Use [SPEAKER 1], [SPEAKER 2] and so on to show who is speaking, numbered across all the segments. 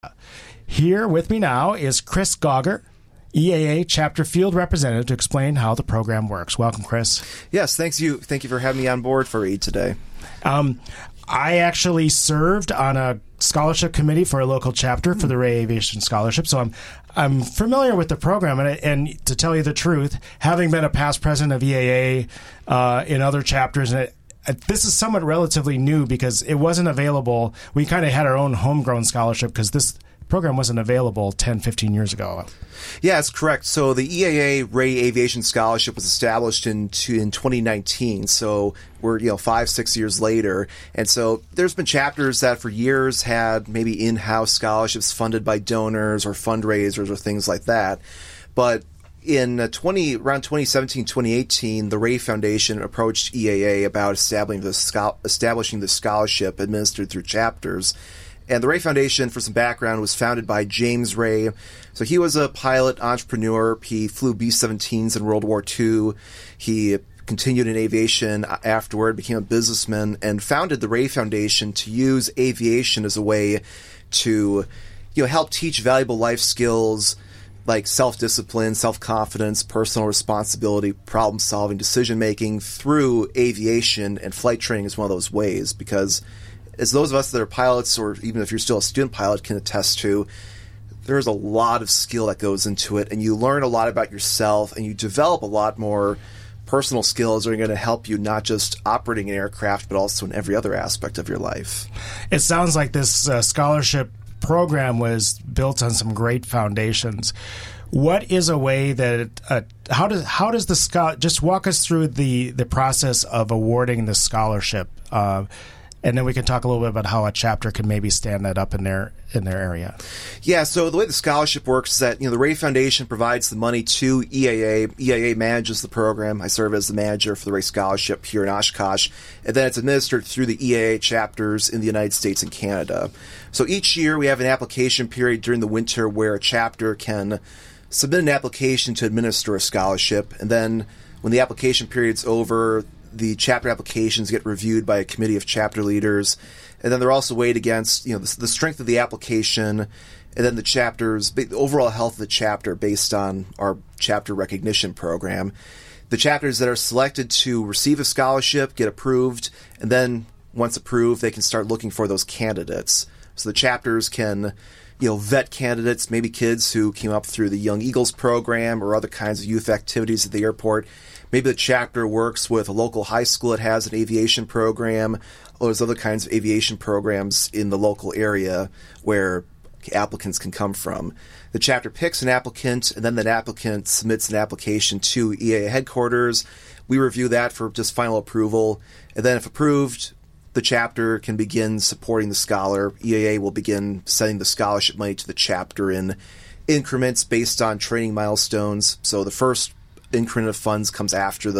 [SPEAKER 1] Here with me now is Chris Gauger, EAA Chapter Field Representative, to explain how the program works. Welcome, Chris.
[SPEAKER 2] Yes, thank you for having me on board for EAD today.
[SPEAKER 1] I actually served on a scholarship committee for a local chapter for the Ray Aviation Scholarship, so I'm familiar with the program. And to tell you the truth, having been a past president of EAA in other chapters, this is somewhat relatively new because it wasn't available. We kind of had our own homegrown scholarship because this program wasn't available 10, 15 years ago.
[SPEAKER 2] Yeah, that's correct. So the EAA Ray Aviation Scholarship was established in 2019. So we're 5-6 years later, and so there's been chapters that for years had maybe in-house scholarships funded by donors or fundraisers or things like that. But in around 2017, 2018, the Ray Foundation approached EAA about establishing the scholarship administered through chapters. And the Ray Foundation, for some background, was founded by James Ray. So he was a pilot entrepreneur. He flew B-17s in World War II. He continued in aviation afterward, became a businessman, and founded the Ray Foundation to use aviation as a way to help teach valuable life skills like self-discipline, self-confidence, personal responsibility, problem-solving, decision-making through aviation, and flight training is one of those ways because as those of us that are pilots, or even if you're still a student pilot, can attest to, there's a lot of skill that goes into it, and you learn a lot about yourself, and you develop a lot more personal skills that are going to help you not just operating an aircraft, but also in every other aspect of your life.
[SPEAKER 1] It sounds like this scholarship program was built on some great foundations. What is a way that how does the just walk us through the process of awarding the scholarship? And then we can talk a little bit about how a chapter can maybe stand that up in their area. Yeah,
[SPEAKER 2] so the way the scholarship works is that the Ray Foundation provides the money to EAA. EAA manages the program. I serve as the manager for the Ray Scholarship here in Oshkosh, and then it's administered through the EAA chapters in the United States and Canada. So each year we have an application period during the winter where a chapter can submit an application to administer a scholarship, and then when the application period's over, the chapter applications get reviewed by a committee of chapter leaders, and then they're also weighed against the strength of the application, and then the overall health of the chapter based on our chapter recognition program. The chapters that are selected to receive a scholarship get approved, and then once approved, they can start looking for those candidates. So the chapters can vet candidates, maybe kids who came up through the Young Eagles program or other kinds of youth activities at the airport. Maybe the chapter works with a local high school that has an aviation program, or there's other kinds of aviation programs in the local area where applicants can come from. The chapter picks an applicant, and then that applicant submits an application to EAA headquarters. We review that for just final approval, and then if approved, the chapter can begin supporting the scholar. EAA will begin sending the scholarship money to the chapter in increments based on training milestones. So the first increment of funds comes after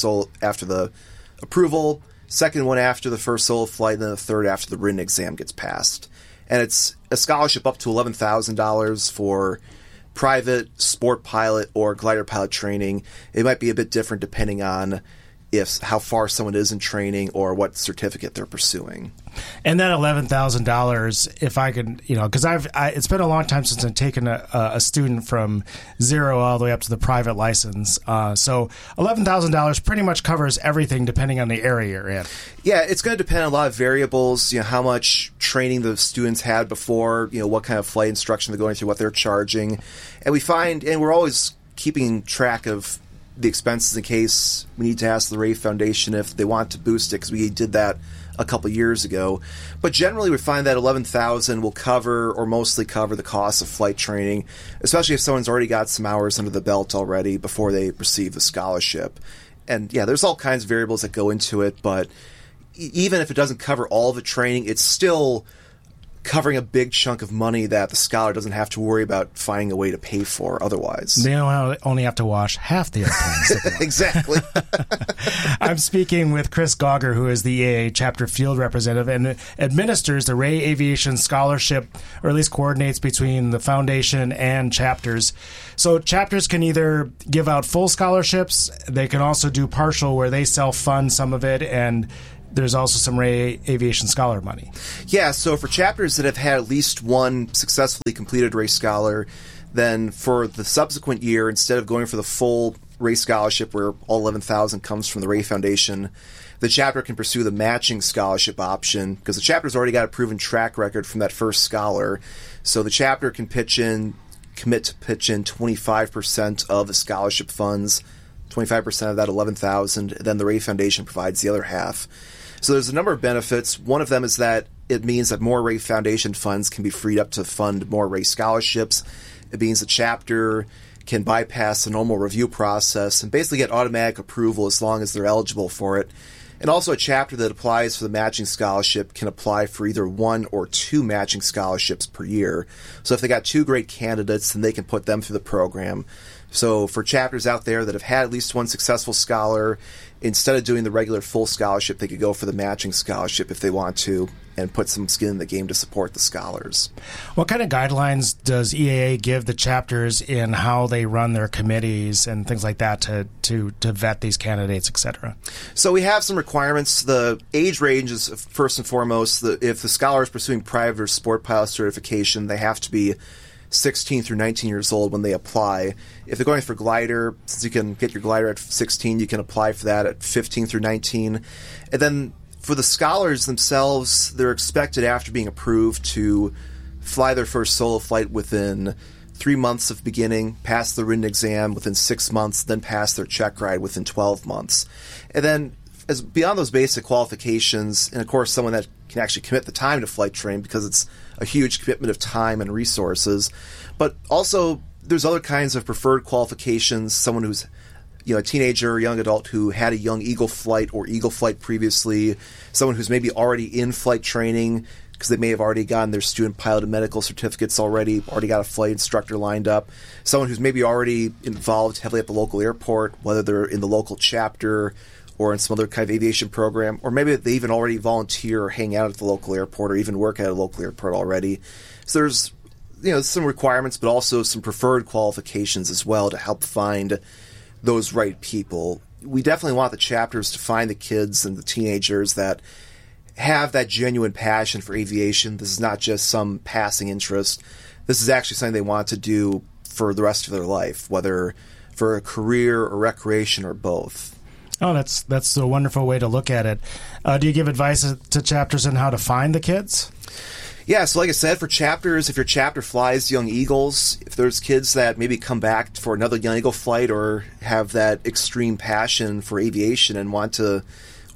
[SPEAKER 2] the approval, second one after the first solo flight, and then the third after the written exam gets passed. And it's a scholarship up to $11,000 for private, sport pilot, or glider pilot training. It might be a bit different depending on how far someone is in training or what certificate they're pursuing.
[SPEAKER 1] And that $11,000, if I could, because it's been a long time since I've taken a student from zero all the way up to the private license. So $11,000 pretty much covers everything depending on the area you're in.
[SPEAKER 2] Yeah, it's going to depend on a lot of variables, how much training the students had before, what kind of flight instruction they're going through, what they're charging. And we're always keeping track of the expenses in case we need to ask the Ray Foundation if they want to boost it, because we did that a couple years ago. But generally we find that $11,000 will cover or mostly cover the cost of flight training, especially if someone's already got some hours under the belt already before they receive the scholarship. And yeah, there's all kinds of variables that go into it, but even if it doesn't cover all the training, it's still covering a big chunk of money that the scholar doesn't have to worry about finding a way to pay for otherwise.
[SPEAKER 1] They only have to wash half the airplanes.
[SPEAKER 2] Exactly.
[SPEAKER 1] I'm speaking with Chris Gauger, who is the EAA Chapter Field Representative and administers the Ray Aviation Scholarship, or at least coordinates between the foundation and chapters. So chapters can either give out full scholarships, they can also do partial where they self-fund some of it and there's also some Ray Aviation Scholar money.
[SPEAKER 2] Yeah, so for chapters that have had at least one successfully completed Ray Scholar, then for the subsequent year, instead of going for the full Ray Scholarship where all $11,000 comes from the Ray Foundation, the chapter can pursue the matching scholarship option because the chapter's already got a proven track record from that first scholar. So the chapter can commit to pitch in 25% of the scholarship funds, 25% of that $11,000, then the Ray Foundation provides the other half. So there's a number of benefits. One of them is that it means that more Ray Foundation funds can be freed up to fund more Ray scholarships. It means the chapter can bypass the normal review process and basically get automatic approval as long as they're eligible for it. And also a chapter that applies for the matching scholarship can apply for either one or two matching scholarships per year. So if they got two great candidates, then they can put them through the program. So for chapters out there that have had at least one successful scholar, instead of doing the regular full scholarship, they could go for the matching scholarship if they want to and put some skin in the game to support the scholars.
[SPEAKER 1] What kind of guidelines does EAA give the chapters in how they run their committees and things like that to vet these candidates, et cetera?
[SPEAKER 2] So we have some requirements. The age range is first and foremost. If the scholar is pursuing private or sport pilot certification, they have to be 16 through 19 years old when they apply. If they're going for glider, since you can get your glider at 16, you can apply for that at 15 through 19. And then for the scholars themselves, they're expected after being approved to fly their first solo flight within 3 months of beginning, pass the written exam within 6 months, then pass their check ride within 12 months. And then as beyond those basic qualifications, and of course someone that can actually commit the time to flight training because it's a huge commitment of time and resources. But also there's other kinds of preferred qualifications, someone who's a teenager or young adult who had a Young Eagle flight or Eagle flight previously, someone who's maybe already in flight training because they may have already gotten their student pilot and medical certificates already got a flight instructor lined up, someone who's maybe already involved heavily at the local airport, whether they're in the local chapter or in some other kind of aviation program, or maybe they even already volunteer or hang out at the local airport or even work at a local airport already. So there's some requirements, but also some preferred qualifications as well to help find those right people. We definitely want the chapters to find the kids and the teenagers that have that genuine passion for aviation. This is not just some passing interest. This is actually something they want to do for the rest of their life, whether for a career or recreation or both.
[SPEAKER 1] Oh, that's a wonderful way to look at it. Do you give advice to chapters on how to find the kids?
[SPEAKER 2] Yeah, so like I said, for chapters, if your chapter flies Young Eagles, if there's kids that maybe come back for another Young Eagle flight or have that extreme passion for aviation and want to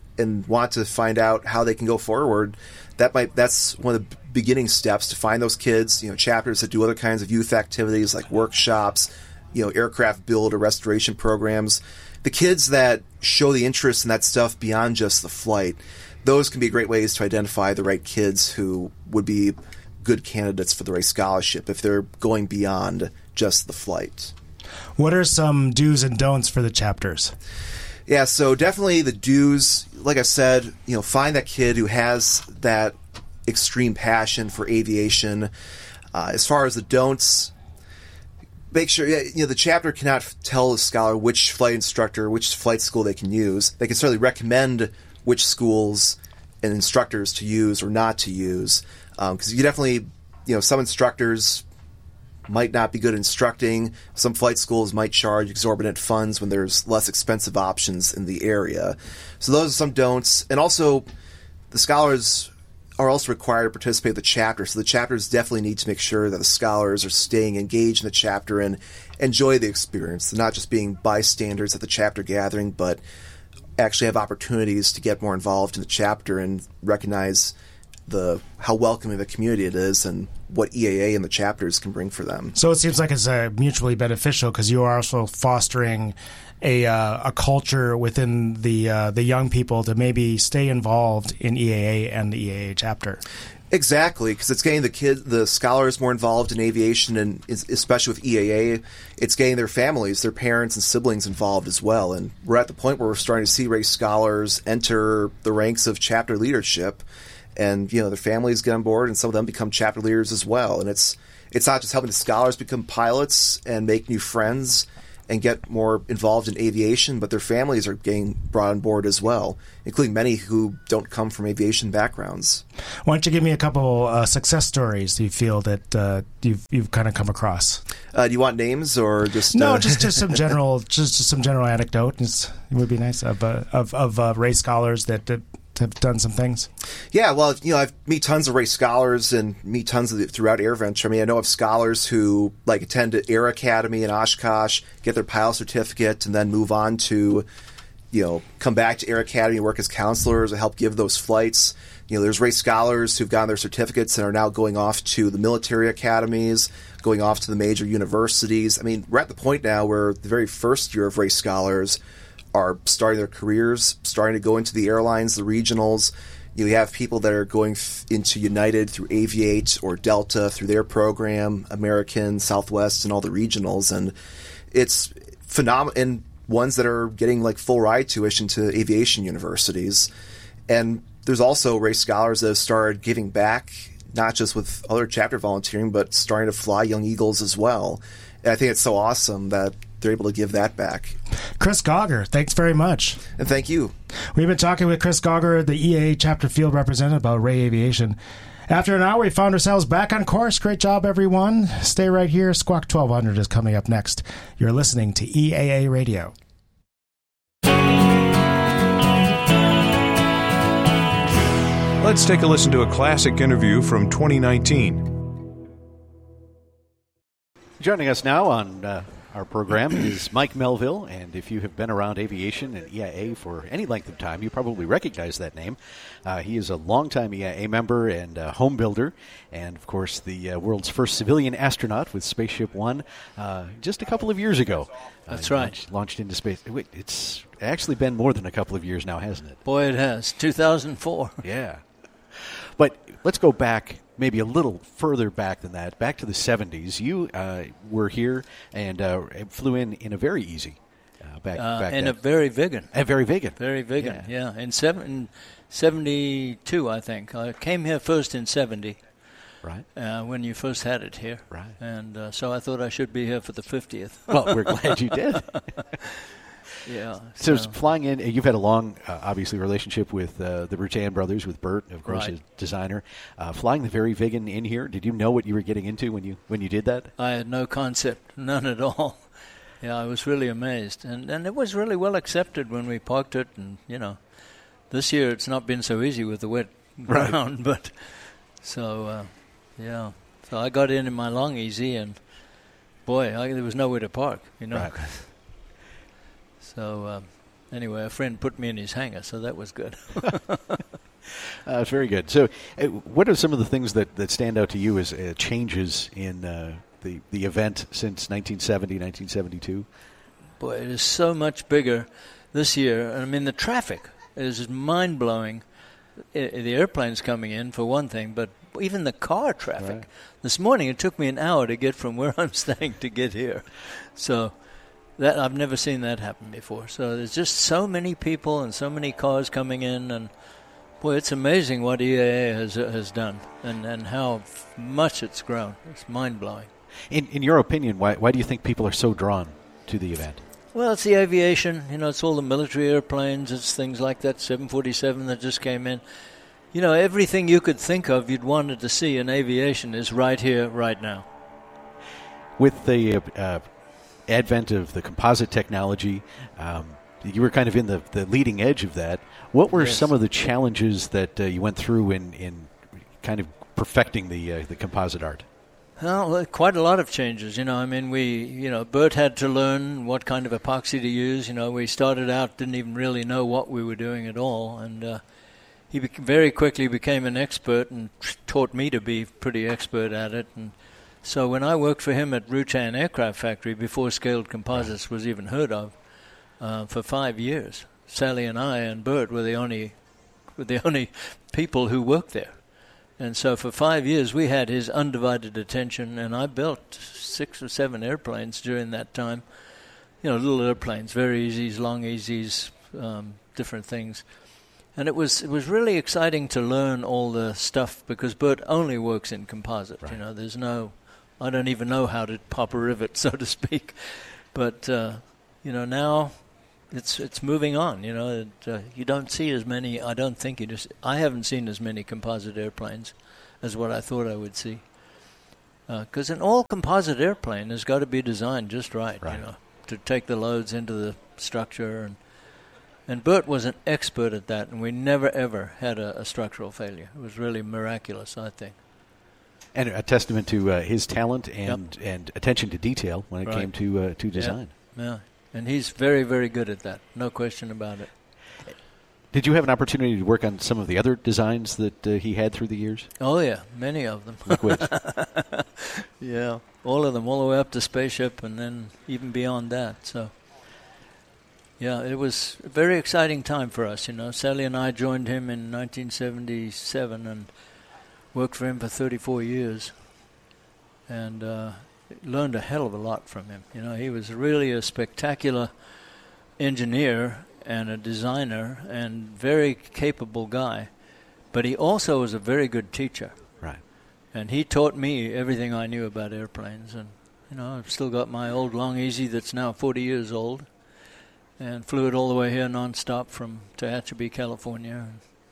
[SPEAKER 2] find out how they can go forward, that's one of the beginning steps to find those kids. Chapters that do other kinds of youth activities like workshops, aircraft build or restoration programs. The kids that show the interest in that stuff beyond just the flight, those can be great ways to identify the right kids who would be good candidates for the Ray Scholarship if they're going beyond just the flight.
[SPEAKER 1] What are some do's and don'ts for the chapters?
[SPEAKER 2] Yeah, so definitely the do's, like I said, find that kid who has that extreme passion for aviation. As far as the don'ts, make sure the chapter cannot tell the scholar which flight instructor, which flight school they can use. They can certainly recommend which schools and instructors to use or not to use, because you definitely, some instructors might not be good at instructing. Some flight schools might charge exorbitant funds when there's less expensive options in the area. So those are some don'ts. And also, the scholars are also required to participate in the chapter. So the chapters definitely need to make sure that the scholars are staying engaged in the chapter and enjoy the experience. They're not just being bystanders at the chapter gathering, but actually have opportunities to get more involved in the chapter and recognize how welcoming the community it is and what EAA and the chapters can bring for them.
[SPEAKER 1] So it seems like it's mutually beneficial because you are also fostering a culture within the young people to maybe stay involved in EAA and the EAA chapter.
[SPEAKER 2] Exactly, because it's getting the scholars more involved in aviation, and especially with EAA, it's getting their families, their parents and siblings involved as well. And we're at the point where we're starting to see Ray scholars enter the ranks of chapter leadership, and their families get on board, and some of them become chapter leaders as well. And it's not just helping the scholars become pilots and make new friends. and get more involved in aviation, but their families are getting brought on board as well, including many who don't come from aviation backgrounds.
[SPEAKER 1] Why don't you give me a couple success stories you feel that you've kind of come across?
[SPEAKER 2] Do you want names or just
[SPEAKER 1] no? Just some general, just some general anecdote. It would be nice of Ray scholars that have done some things.
[SPEAKER 2] Yeah, well, I've meet tons of Ray scholars and meet tons of throughout AirVenture. I mean, I know of scholars who attend Air Academy in Oshkosh, get their pilot certificate, and then move on to, come back to Air Academy and work as counselors or help give those flights. There's Ray scholars who've gotten their certificates and are now going off to the military academies, going off to the major universities. I mean, we're at the point now where the very first year of Ray scholars are starting their careers, starting to go into the airlines, the regionals. You have people that are going into United through Aviate or Delta through their program, American, Southwest, and all the regionals. And it's phenomenal. And ones that are getting full ride tuition to aviation universities. And there's also Ray scholars that have started giving back, not just with other chapter volunteering, but starting to fly Young Eagles as well. And I think it's so awesome that they're able to give that back.
[SPEAKER 1] Chris Gauger, thanks very much.
[SPEAKER 2] And thank you.
[SPEAKER 1] We've been talking with Chris Gauger, the EAA chapter field representative, about Ray Aviation. After an hour, we found ourselves back on course. Great job, everyone. Stay right here. Squawk 1200 is coming up next. You're listening to EAA Radio.
[SPEAKER 3] Let's take a listen to a classic interview from 2019.
[SPEAKER 4] Joining us now on our program is Mike Melville, and if you have been around aviation and EIA for any length of time, you probably recognize that name. He is a longtime EIA member and home builder, and of course the world's first civilian astronaut with Spaceship One just a couple of years ago.
[SPEAKER 5] That's right.
[SPEAKER 4] Launched into space. It's actually been more than a couple of years now, hasn't it?
[SPEAKER 5] Boy, it has. 2004.
[SPEAKER 4] Yeah. But let's go back maybe a little further back than that, back to the 70s. You were here and flew in a very easy back
[SPEAKER 5] in
[SPEAKER 4] then.
[SPEAKER 5] a very Vigan.
[SPEAKER 4] A very Vigan.
[SPEAKER 5] Very Vigan, yeah. In 72, I think. I came here first in 70.
[SPEAKER 4] Right.
[SPEAKER 5] When you first had it here.
[SPEAKER 4] Right.
[SPEAKER 5] And so I thought I should be here for the 50th.
[SPEAKER 4] Well, we're glad you did.
[SPEAKER 5] Yeah.
[SPEAKER 4] So flying in, you've had a long, obviously, relationship with the Rutan brothers, with Bert, of course, his designer. Flying the Very Vigan in here, did you know what you were getting into when you did that?
[SPEAKER 5] I had no concept, none at all. Yeah, I was really amazed. And it was really well accepted when we parked it. And, this year it's not been so easy with the wet ground. But so, yeah. So I got in my long easy, and, boy, there was nowhere to park,
[SPEAKER 4] Right.
[SPEAKER 5] So, anyway, a friend put me in his hangar, so that was good.
[SPEAKER 4] It's very good. So what are some of the things that stand out to you as changes in the event since 1970, 1972?
[SPEAKER 5] Boy, it is so much bigger this year. I mean, the traffic is mind-blowing. The airplanes coming in, for one thing, but even the car traffic.
[SPEAKER 4] Right.
[SPEAKER 5] This morning, it took me an hour to get from where I'm staying to get here. So that I've never seen that happen before. So there's just so many people and so many cars coming in, and boy, it's amazing what EAA has done and how much it's grown. It's mind-blowing.
[SPEAKER 4] In your opinion, why do you think people are so drawn to the event?
[SPEAKER 5] Well, it's the aviation. It's all the military airplanes. It's things like that 747 that just came in. Everything you could think of you'd wanted to see in aviation is right here, right now.
[SPEAKER 4] With the advent of the composite technology, you were kind of in the leading edge of that. What were some of the challenges that you went through in kind of perfecting the composite art?
[SPEAKER 5] Well, quite a lot of changes. Bert had to learn what kind of epoxy to use. We started out, didn't even really know what we were doing at all. And he very quickly became an expert and taught me to be pretty expert at it. And so when I worked for him at Rutan Aircraft Factory, before Scaled Composites was even heard of, for 5 years, Sally and I and Bert were the only people who worked there. And so for 5 years, we had his undivided attention, and I built 6 or 7 airplanes during that time. Little airplanes, very easies, long easies, different things. And it was really exciting to learn all the stuff, because Bert only works in composite. Right. There's I don't even know how to pop a rivet, so to speak. But now it's moving on. You don't see as many. I haven't seen as many composite airplanes as what I thought I would see. Because an all-composite airplane has got to be designed just right, to take the loads into the structure. And Bert was an expert at that, and we never, ever had a structural failure. It was really miraculous, I think.
[SPEAKER 4] And a testament to his talent and attention to detail when it came to design.
[SPEAKER 5] Yeah, and he's very, very good at that. No question about it.
[SPEAKER 4] Did you have an opportunity to work on some of the other designs that he had through the years?
[SPEAKER 5] Oh, yeah, many of them.
[SPEAKER 4] Like which?
[SPEAKER 5] Yeah, all of them, all the way up to Spaceship and then even beyond that. So, yeah, it was a very exciting time for us. Sally and I joined him in 1977 and worked for him for 34 years and learned a hell of a lot from him. He was really a spectacular engineer and a designer and very capable guy, but he also was a very good teacher.
[SPEAKER 4] Right.
[SPEAKER 5] And he taught me everything I knew about airplanes. And, I've still got my old Long Easy that's now 40 years old and flew it all the way here nonstop from Tehachapi, California.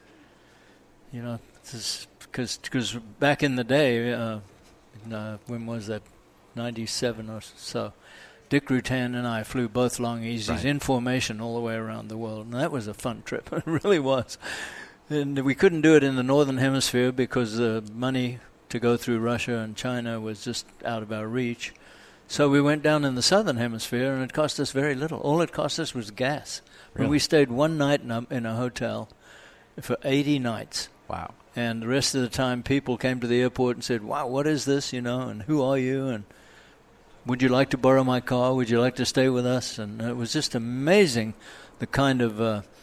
[SPEAKER 5] Because back in the day, when was that, 97 or so, Dick Rutan and I flew both Long Easies in formation all the way around the world, and that was a fun trip. It really was. And we couldn't do it in the Northern Hemisphere because the money to go through Russia and China was just out of our reach. So we went down in the Southern Hemisphere, and it cost us very little. All it cost us was gas.
[SPEAKER 4] Really?
[SPEAKER 5] And we stayed one night in a hotel for 80 nights.
[SPEAKER 4] Wow.
[SPEAKER 5] And the rest of the time, people came to the airport and said, wow, what is this, and who are you, and would you like to borrow my car? Would you like to stay with us? And it was just amazing, the kind of,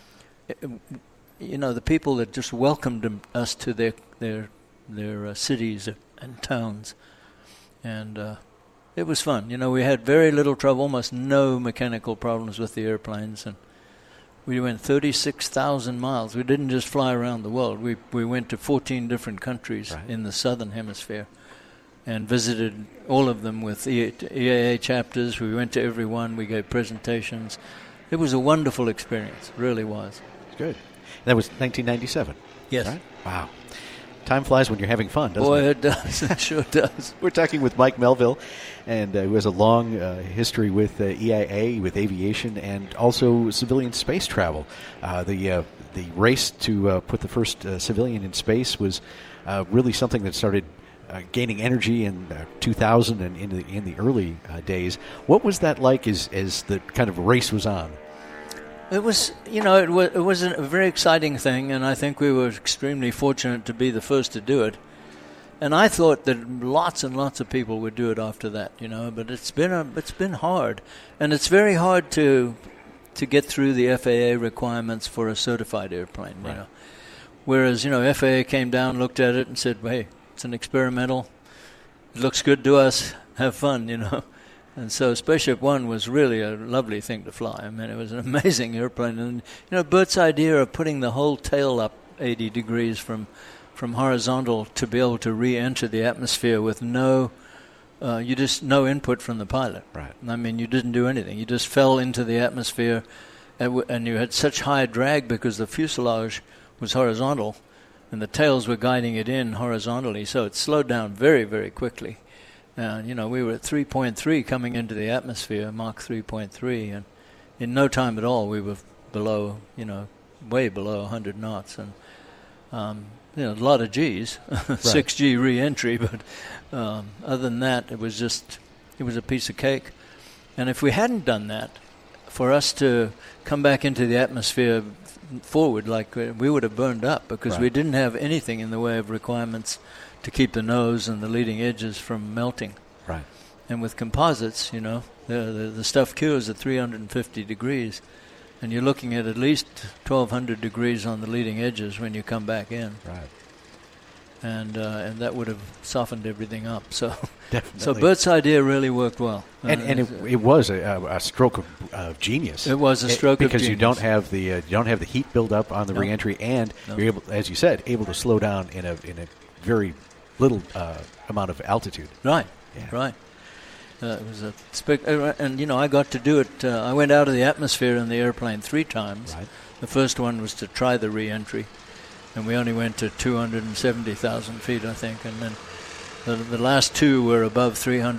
[SPEAKER 5] the people that just welcomed us to their cities and towns. And it was fun. We had very little trouble, almost no mechanical problems with the airplanes. And we went 36,000 miles. We didn't just fly around the world. We went to 14 different countries in the Southern Hemisphere and visited all of them with EAA chapters. We went to every one. We gave presentations. It was a wonderful experience. It really was.
[SPEAKER 4] Good. That was 1997.
[SPEAKER 5] Yes.
[SPEAKER 4] Right? Wow. Time flies when you're having fun, doesn't it?
[SPEAKER 5] Boy, it does. It sure does.
[SPEAKER 4] We're talking with Mike Melville, and who has a long history with EIA, with aviation, and also civilian space travel. The race to put the first civilian in space was really something that started gaining energy in 2000 and in the early days. What was that like as the kind of race was on?
[SPEAKER 5] It was, it was a very exciting thing, and I think we were extremely fortunate to be the first to do it. And I thought that lots and lots of people would do it after that, But it's been hard, and it's very hard to get through the FAA requirements for a certified airplane,
[SPEAKER 4] Right.
[SPEAKER 5] Whereas FAA came down, looked at it, and said, "Hey, it's an experimental. It looks good to us. Have fun, And so Spaceship One was really a lovely thing to fly. I mean, it was an amazing airplane. And, Bert's idea of putting the whole tail up 80 degrees from horizontal to be able to re-enter the atmosphere with no input from the pilot.
[SPEAKER 4] Right.
[SPEAKER 5] I mean, you didn't do anything. You just fell into the atmosphere, and you had such high drag because the fuselage was horizontal, and the tails were guiding it in horizontally, so it slowed down very, very quickly. And, we were at 3.3 coming into the atmosphere, Mach 3.3, and in no time at all we were below, way below 100 knots. And, a lot of Gs, 6G re-entry, but other than that, it was a piece of cake. And if we hadn't done that, for us to come back into the atmosphere forward, we would have burned up because we didn't have anything in the way of requirements to keep the nose and the leading edges from melting.
[SPEAKER 4] Right.
[SPEAKER 5] And with composites, the stuff cures at 350 degrees, and you're looking at least 1,200 degrees on the leading edges when you come back in.
[SPEAKER 4] Right.
[SPEAKER 5] And that would have softened everything up. So,
[SPEAKER 4] Definitely.
[SPEAKER 5] So Bert's idea really worked well.
[SPEAKER 4] And it was a stroke of genius.
[SPEAKER 5] It was a stroke of
[SPEAKER 4] because
[SPEAKER 5] genius.
[SPEAKER 4] you don't have the heat buildup on the reentry, and you're able, as you said, able to slow down in a very little amount of altitude.
[SPEAKER 5] Right.
[SPEAKER 4] Yeah.
[SPEAKER 5] Right. It was and I got to do it. I went out of the atmosphere in the airplane 3 times.
[SPEAKER 4] Right.
[SPEAKER 5] The first one was to try the re-entry, and we only went to 270,000 feet, I think, and then the last 2 were above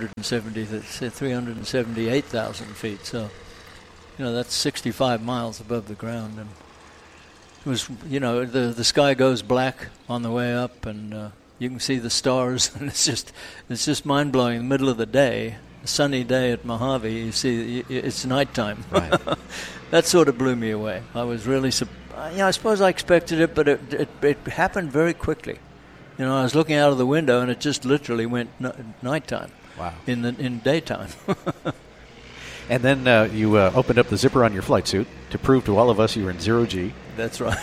[SPEAKER 5] 378,000 feet. So, that's 65 miles above the ground, and it was, the sky goes black on the way up, and you can see the stars, and it's just mind blowing. In the middle of the day, a sunny day at Mojave, you see it's nighttime.
[SPEAKER 4] Right.
[SPEAKER 5] That sort of blew me away. I was really, I suppose I expected it, but it happened very quickly. I was looking out of the window, and it just literally went nighttime.
[SPEAKER 4] Wow.
[SPEAKER 5] In daytime.
[SPEAKER 4] And then you opened up the zipper on your flight suit to prove to all of us you were in 0G.
[SPEAKER 5] That's right.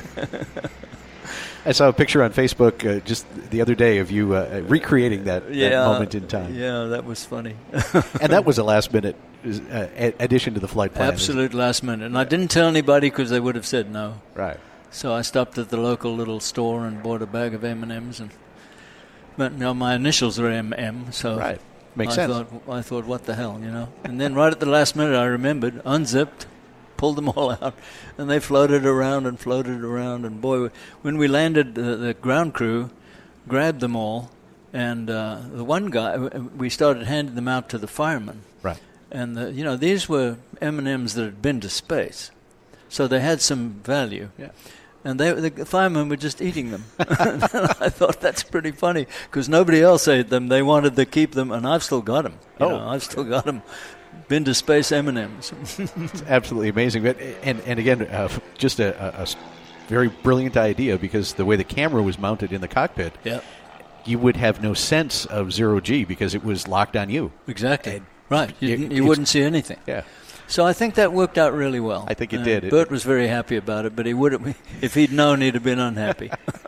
[SPEAKER 4] I saw a picture on Facebook just the other day of you recreating that moment in time.
[SPEAKER 5] Yeah, that was funny.
[SPEAKER 4] And that was a last-minute addition to the flight plan.
[SPEAKER 5] Absolute last minute. And I didn't tell anybody because they would have said no.
[SPEAKER 4] Right.
[SPEAKER 5] So I stopped at the local little store and bought a bag of M&Ms. But my initials are MM, so
[SPEAKER 4] right. Makes sense.
[SPEAKER 5] I thought, what the hell, And then right at the last minute, I remembered, unzipped, pulled them all out, and they floated around. And boy, when we landed, the ground crew grabbed them all, and the one guy, we started handing them out to the firemen.
[SPEAKER 4] Right.
[SPEAKER 5] And these were M&Ms that had been to space, so they had some value.
[SPEAKER 4] Yeah.
[SPEAKER 5] And the firemen were just eating them. I thought that's pretty funny because nobody else ate them. They wanted to keep them, and I've still got them. I've still got them. Been to space M&Ms.
[SPEAKER 4] It's absolutely amazing. But and again, just a very brilliant idea because the way the camera was mounted in the cockpit, you would have no sense of 0G because it was locked on you.
[SPEAKER 5] Exactly. Right. You wouldn't see anything.
[SPEAKER 4] Yeah.
[SPEAKER 5] So I think that worked out really well.
[SPEAKER 4] I think it did.
[SPEAKER 5] Bert was very happy about it, but he would have, if he'd known, he'd have been unhappy.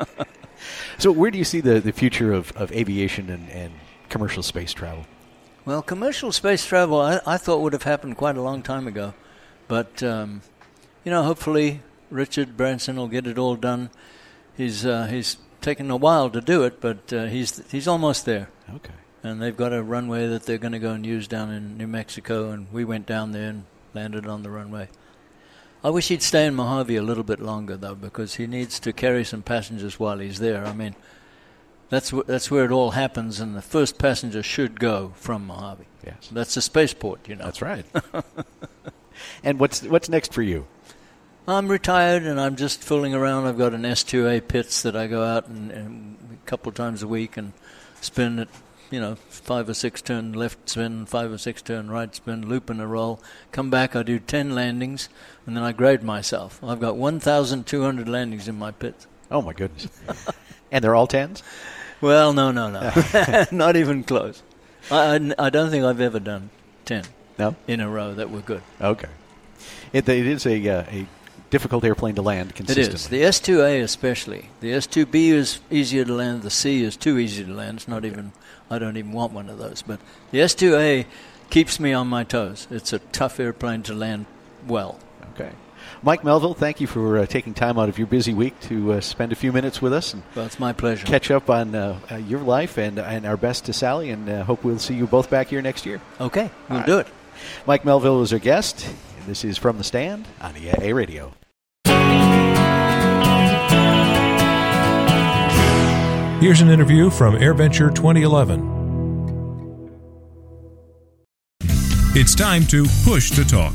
[SPEAKER 4] So where do you see the future of aviation and commercial space travel?
[SPEAKER 5] Well, commercial space travel I thought would have happened quite a long time ago. But, hopefully Richard Branson will get it all done. He's taken a while to do it, but he's almost there.
[SPEAKER 4] Okay.
[SPEAKER 5] And they've got a runway that they're going to go and use down in New Mexico, and we went down there and landed on the runway. I wish he'd stay in Mojave a little bit longer, though, because he needs to carry some passengers while he's there. I mean, that's where it all happens, and the first passenger should go from Mojave.
[SPEAKER 4] Yes.
[SPEAKER 5] That's a spaceport,
[SPEAKER 4] That's right. And what's next for you?
[SPEAKER 5] I'm retired, and I'm just fooling around. I've got an S2A Pitts that I go out and a couple of times a week and spin it. 5 or 6 turn left spin, 5 or 6 turn right spin, loop and a roll. Come back, I do 10 landings, and then I grade myself. I've got 1,200 landings in my pits.
[SPEAKER 4] Oh, my goodness. And they're all 10s?
[SPEAKER 5] Well, no. Not even close. I don't think I've ever done 10 in a row that were good.
[SPEAKER 4] Okay. It is a difficult airplane to land consistently.
[SPEAKER 5] It is. The S2A especially. The S2B is easier to land. The C is too easy to land. It's not even... I don't even want one of those. But the S2A keeps me on my toes. It's a tough airplane to land well.
[SPEAKER 4] Okay. Mike Melville, thank you for taking time out of your busy week to spend a few minutes with us.
[SPEAKER 5] Well, it's my pleasure.
[SPEAKER 4] Catch up on your life and our best to Sally, and hope we'll see you both back here next year.
[SPEAKER 5] Okay, we'll do it.
[SPEAKER 4] Mike Melville is our guest. This is From the Stand on EAA Radio.
[SPEAKER 3] Here's an interview from AirVenture 2011. It's time to push to talk.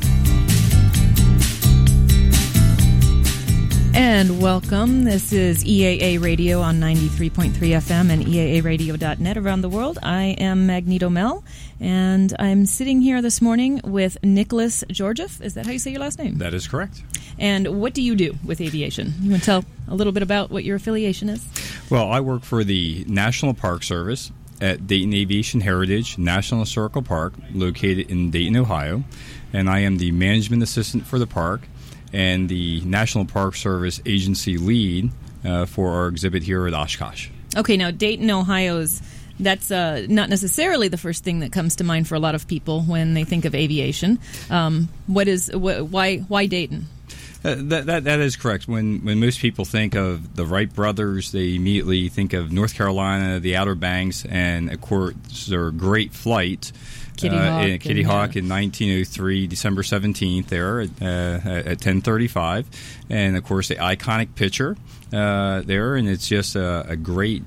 [SPEAKER 6] And welcome. This is EAA Radio on 93.3 FM and EAAradio.net around the world. I am Magneto Mel, and I'm sitting here this morning with Nicholas Georgieff. Is that how you say your last name?
[SPEAKER 7] That is correct.
[SPEAKER 6] And what do you do with aviation? You want to tell a little bit about what your affiliation is?
[SPEAKER 7] Well, I work for the National Park Service at Dayton Aviation Heritage National Historical Park, located in Dayton, Ohio. And I am the management assistant for the park and the National Park Service agency lead for our exhibit here at Oshkosh.
[SPEAKER 6] Okay, now Dayton, Ohio that's not necessarily the first thing that comes to mind for a lot of people when they think of aviation. Why Dayton?
[SPEAKER 7] That is correct. When most people think of the Wright brothers, they immediately think of North Carolina, the Outer Banks, and of course their great flight, Kitty Hawk in 1903, December 17th, there at 10:35, and of course the iconic picture there, and it's just a great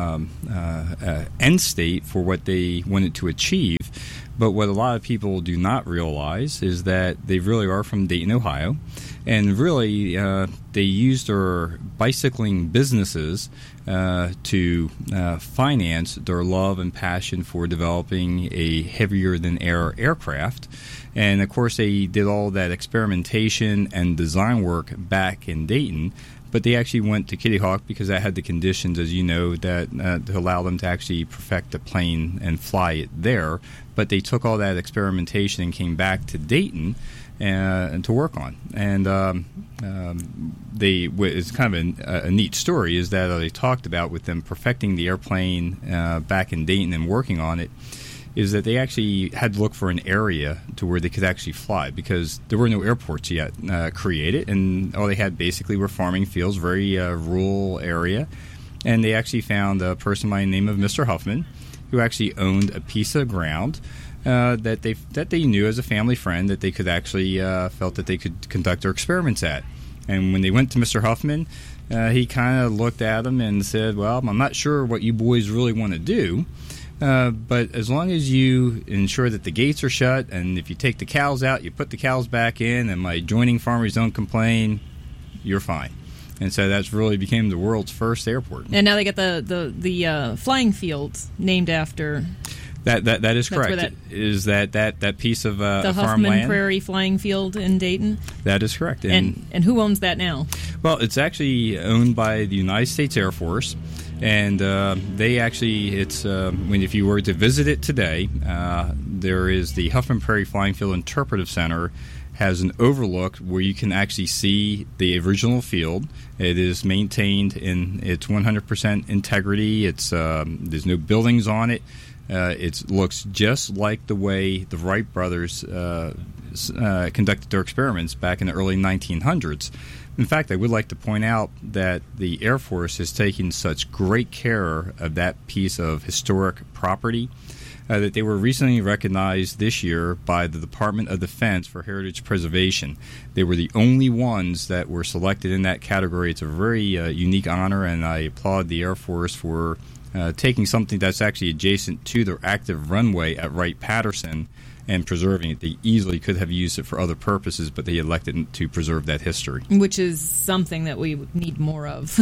[SPEAKER 7] end state for what they wanted to achieve. But what a lot of people do not realize is that they really are from Dayton, Ohio, and really they used their bicycling businesses to finance their love and passion for developing a heavier-than-air aircraft. And, of course, they did all that experimentation and design work back in Dayton, but they actually went to Kitty Hawk because that had the conditions, as you know, that to allow them to actually perfect the plane and fly it there. But they took all that experimentation and came back to Dayton and to work on. And it's kind of a neat story is that they talked about with them perfecting the airplane back in Dayton and working on it, is that they actually had to look for an area to where they could actually fly because there were no airports yet created, and all they had basically were farming fields, very rural area. And they actually found a person by the name of Mr. Huffman, who actually owned a piece of ground that they knew as a family friend that they could actually felt that they could conduct their experiments at. And when they went to Mr. Huffman, he kind of looked at them and said, "Well, I'm not sure what you boys really want to do. But as long as you ensure that the gates are shut, and if you take the cows out, you put the cows back in, and my adjoining farmers don't complain, you're fine." And so that's really became the world's first airport.
[SPEAKER 6] And now they get the flying field named after.
[SPEAKER 7] That is correct. Is that piece of
[SPEAKER 6] the
[SPEAKER 7] farmland?
[SPEAKER 6] Huffman Prairie Flying Field in Dayton?
[SPEAKER 7] That is correct.
[SPEAKER 6] And who owns that now?
[SPEAKER 7] Well, it's actually owned by the United States Air Force. And they actually, if you were to visit it today, there is the Huffman Prairie Flying Field Interpretive Center has an overlook where you can actually see the original field. It is maintained in its 100% integrity. There's no buildings on it. It looks just like the way the Wright brothers conducted their experiments back in the early 1900s. In fact, I would like to point out that the Air Force has taken such great care of that piece of historic property that they were recently recognized this year by the Department of Defense for heritage preservation. They were the only ones that were selected in that category. It's a very unique honor, and I applaud the Air Force for taking something that's actually adjacent to their active runway at Wright-Patterson and preserving it. They easily could have used it for other purposes, but they elected to preserve that history.
[SPEAKER 6] Which is something that we need more of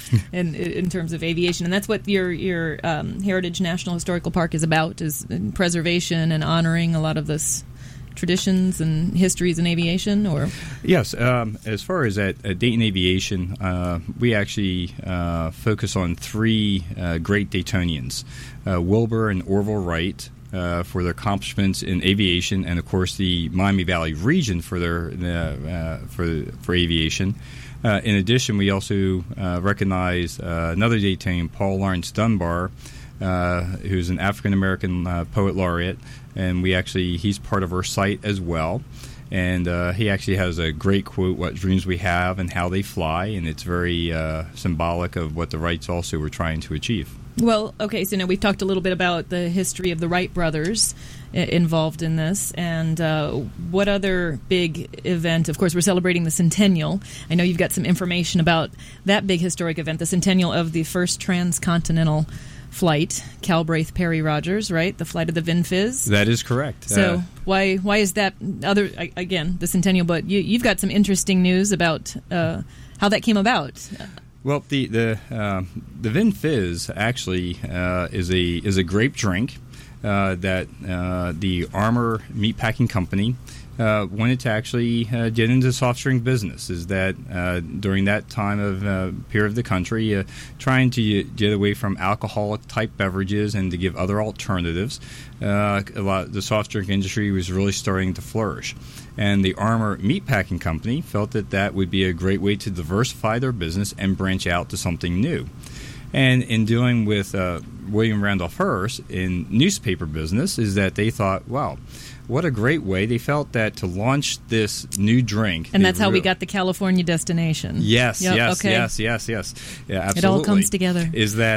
[SPEAKER 6] in terms of aviation. And that's what your Heritage National Historical Park is about, is preservation and honoring a lot of this traditions and histories in aviation? Or
[SPEAKER 7] yes, as far as at Dayton Aviation, we actually focus on three great Daytonians, Wilbur and Orville Wright, for their accomplishments in aviation, and of course the Miami Valley region for their for aviation. In addition, we also recognize another Daytonian, Paul Laurence Dunbar, who's an African American poet laureate, and he's part of our site as well. And he actually has a great quote, "What dreams we have and how they fly," and it's very symbolic of what the Wrights also were trying to achieve.
[SPEAKER 6] Well, okay, so now we've talked a little bit about the history of the Wright brothers involved in this, and what other big event? Of course, we're celebrating the centennial. I know you've got some information about that big historic event, the centennial of the first transcontinental flight, Calbraith Perry Rogers, right? The flight of the VinFizz.
[SPEAKER 7] That is correct.
[SPEAKER 6] So why is that again the centennial? But you've got some interesting news about how that came about.
[SPEAKER 7] Well, the VinFizz actually is a grape drink that the Armour Meatpacking Company wanted to actually get into the soft drink business. Is that during that time of period of the country, trying to get away from alcoholic type beverages and to give other alternatives. The soft drink industry was really starting to flourish. And the Armour Meatpacking Company felt that would be a great way to diversify their business and branch out to something new. And in dealing with William Randolph Hearst in newspaper business is that they thought, wow, what a great way. They felt that to launch this new drink.
[SPEAKER 6] And that's how we got the California destination.
[SPEAKER 7] Yes,
[SPEAKER 6] Yep,
[SPEAKER 7] yes,
[SPEAKER 6] okay.
[SPEAKER 7] yes. Yeah, absolutely.
[SPEAKER 6] It all comes together.
[SPEAKER 7] Is that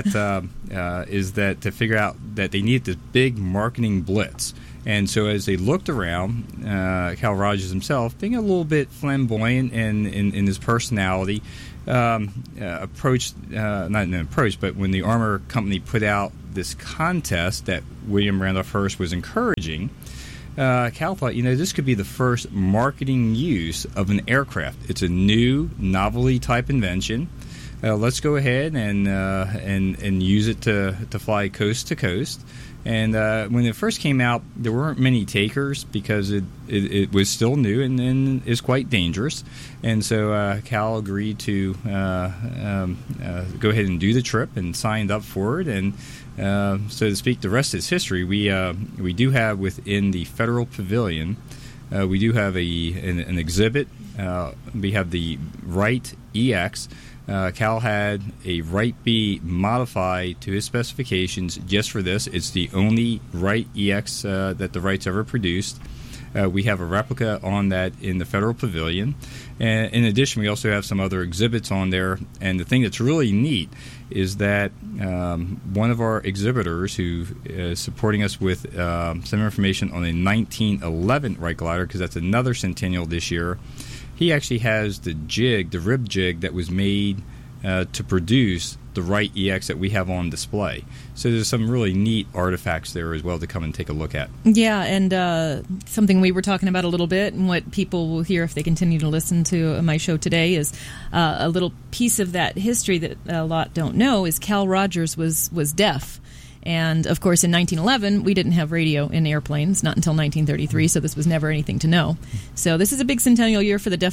[SPEAKER 7] to figure out that they needed this big marketing blitz. And so as they looked around, Cal Rogers himself, being a little bit flamboyant in his personality, approached, not an approach, but when the Armor Company put out this contest that William Randolph Hearst was encouraging, Cal thought, this could be the first marketing use of an aircraft. It's a new novelty type invention. Let's go ahead and use it to fly coast to coast. And when it first came out, there weren't many takers because it was still new and is quite dangerous. And so Cal agreed to go ahead and do the trip and signed up for it. And so to speak, the rest is history. We do have within the Federal Pavilion, we do have an exhibit. We have the Wright EX. Cal had a Wright B modified to his specifications just for this. It's the only Wright EX that the Wrights ever produced. We have a replica on that in the Federal Pavilion. And in addition, we also have some other exhibits on there. And the thing that's really neat is that one of our exhibitors who is supporting us with some information on a 1911 Wright glider, because that's another centennial this year, he actually has the rib jig that was made to produce the Wright EX that we have on display. So there's some really neat artifacts there as well to come and take a look at.
[SPEAKER 6] Yeah, and something we were talking about a little bit, and what people will hear if they continue to listen to my show today, is a little piece of that history that a lot don't know is Cal Rogers was deaf. And, of course, in 1911, we didn't have radio in airplanes, not until 1933, so this was never anything to know. So this is a big centennial year for the deaf